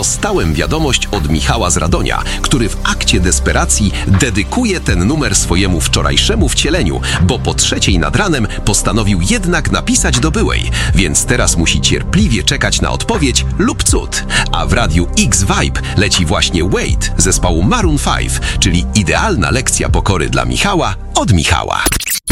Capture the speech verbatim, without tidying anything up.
dostałem wiadomość od Michała z Radonia, który w akcie desperacji dedykuje ten numer swojemu wczorajszemu wcieleniu, bo po trzeciej nad ranem postanowił jednak napisać do byłej, więc teraz musi cierpliwie czekać na odpowiedź lub cud. A w radiu X-Vibe leci właśnie Wait zespołu Maroon pięć, czyli idealna lekcja pokory dla Michała od Michała.